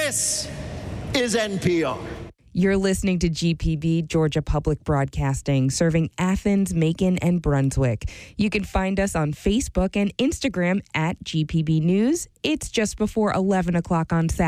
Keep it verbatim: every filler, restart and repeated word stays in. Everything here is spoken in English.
This is N P R. You're listening to G P B, Georgia Public Broadcasting, serving Athens, Macon, and Brunswick. You can find us on Facebook and Instagram at G P B News. It's just before eleven o'clock on Saturday.